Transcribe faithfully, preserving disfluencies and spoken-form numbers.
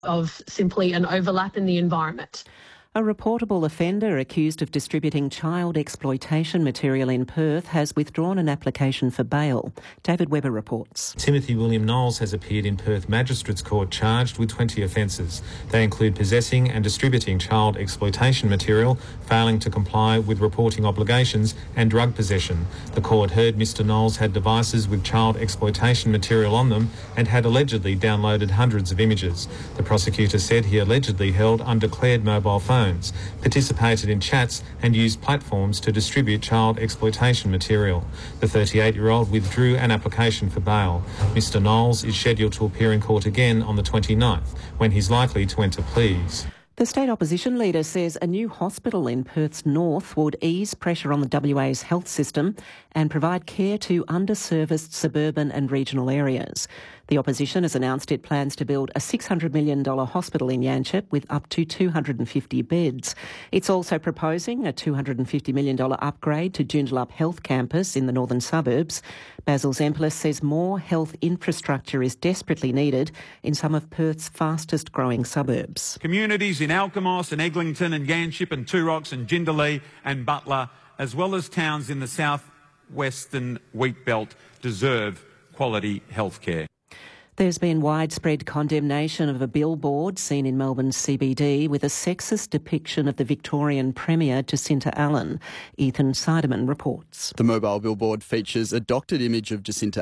of simply an overlap in the environment. A reportable offender accused of distributing child exploitation material in Perth has withdrawn an application for bail. David Webber reports. Timothy William Knowles has appeared in Perth Magistrates Court charged with twenty offences. They include possessing and distributing child exploitation material, failing to comply with reporting obligations and drug possession. The court heard Mister Knowles had devices with child exploitation material on them and had allegedly downloaded hundreds of images. The prosecutor said he allegedly held undeclared mobile phones, participated in chats and used platforms to distribute child exploitation material. The thirty-eight-year-old withdrew an application for bail. Mister Knowles is scheduled to appear in court again on the twenty-ninth, when he's likely to enter pleas. The state opposition leader says a new hospital in Perth's north would ease pressure on the W A's health system and provide care to underserviced suburban and regional areas. The opposition has announced it plans to build a six hundred million dollars hospital in Yanchep with up to two hundred fifty beds. It's also proposing a two hundred fifty million dollars upgrade to Joondalup Health Campus in the northern suburbs. Basil Zempilas says more health infrastructure is desperately needed in some of Perth's fastest growing suburbs. Communities in Alkimos and Eglinton and Yanchep and Two Rocks and Jindalee and Butler, as well as towns in the south-western wheat belt, deserve quality health care. There's been widespread condemnation of a billboard seen in Melbourne's C B D with a sexist depiction of the Victorian Premier Jacinta Allen. Ethan Seidemann reports. The mobile billboard features a doctored image of Jacinta